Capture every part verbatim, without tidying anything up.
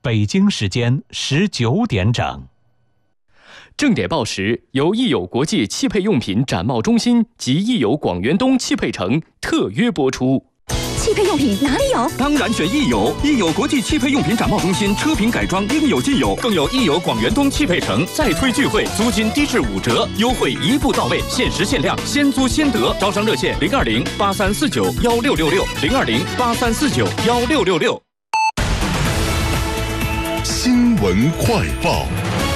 北京时间十九点整。 正点报时由益友国际汽配用品展贸中心及益友广元东汽配城特约播出。 汽配用品哪里有？ 当然选益友，益友国际汽配用品展贸中心，车品改装应有尽有，更有益友广元东汽配城再推聚会，租金低至五折，优惠一步到位，限时限量，先租先得。招商热线零二零八三四九幺六六六零二零八三四九幺六六六。 新闻快报。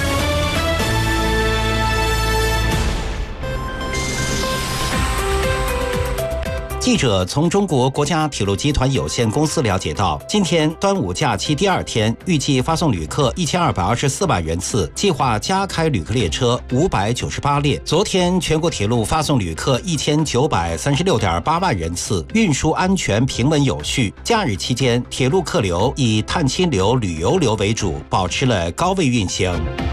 记者从中国国家铁路集团有限公司了解到，今天端午假期第二天，预计发送旅客一千二百二十四万人次，计划加开旅客列车五百九十八列。昨天全国铁路发送旅客一千九百三十六点八万人次，运输安全平稳有序。假日期间，铁路客流以探亲流、旅游流为主，保持了高位运行。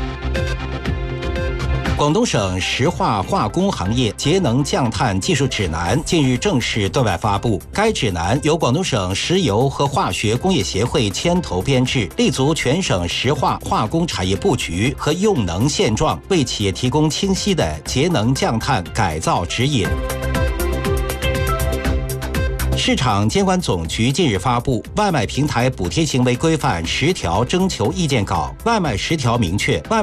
广东省石化化工行业节能降碳技术指南近日正式对外发布。该指南由广东省石油和化学工业协会牵头编制，立足全省石化化工产业布局和用能现状，为企业提供清晰的节能降碳改造指引。市场监管总局近日发布《外卖平台补贴行为规范十条征求意见稿》，外卖十条明确外